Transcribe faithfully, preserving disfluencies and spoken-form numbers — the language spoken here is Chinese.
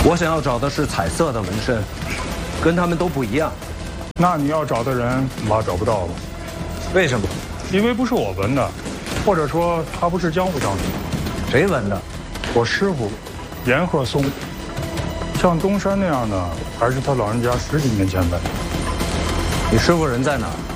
我想要找的是彩色的纹身，跟他们都不一样。 那你要找的人恐怕找不到了。 为什么？ 因为不是我纹的，或者说他不是江湖上的。 谁纹的？ 我师傅，严鹤松。像东山那样的，还是他老人家十几年前纹的。 你师傅人在哪儿？